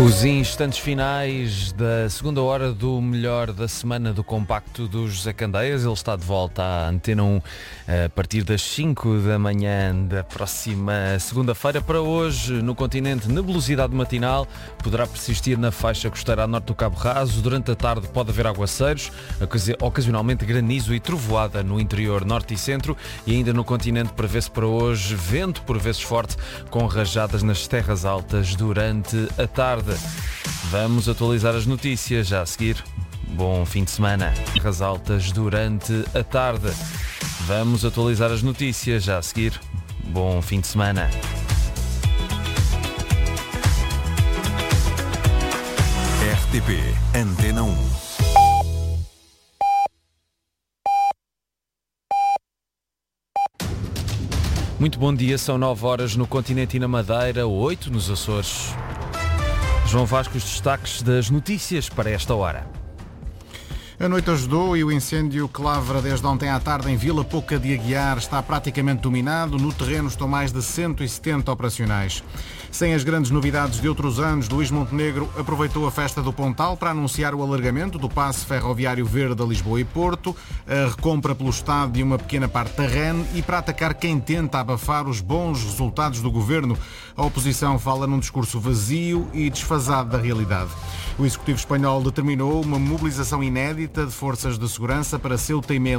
Os instantes finais da segunda hora do melhor da semana do compacto do José Candeias. Ele está de volta à Antena 1 a partir das 5 da manhã da próxima segunda-feira. Para hoje, no continente, nebulosidade matinal poderá persistir na faixa costeira a norte do Cabo Raso. Durante a tarde pode haver aguaceiros, ocasionalmente granizo e trovoada no interior norte e centro. E ainda no continente prevê-se para hoje vento, por vezes forte, com rajadas nas terras altas durante a tarde. Vamos atualizar as notícias já a seguir. Bom fim de semana. Terras altas durante a tarde. Vamos atualizar as notícias já a seguir. Bom fim de semana. RTP Antena 1. Muito bom dia, são 9 horas no continente e na Madeira, 8 nos Açores. João Vasco, os destaques das notícias para esta hora. A noite ajudou e o incêndio que lavra desde ontem à tarde em Vila Pouca de Aguiar está praticamente dominado. No terreno estão mais de 170 operacionais. Sem as grandes novidades de outros anos, Luís Montenegro aproveitou a festa do Pontal para anunciar o alargamento do passe ferroviário verde a Lisboa e Porto, a recompra pelo Estado de uma pequena parte da REN e para atacar quem tenta abafar os bons resultados do governo. A oposição fala num discurso vazio e desfasado da realidade. O Executivo espanhol determinou uma mobilização inédita de forças de segurança para Ceuta e Melilla.